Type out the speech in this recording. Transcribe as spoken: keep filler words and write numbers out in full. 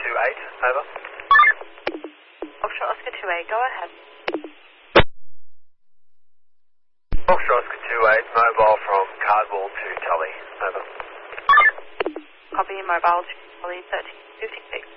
two eight, over. Foxtrot Oscar two eight, go ahead. Foxtrot Oscar two eight, mobile from Cardwell to Tully, over. Copy, mobile to Tully thirteen fifty-six.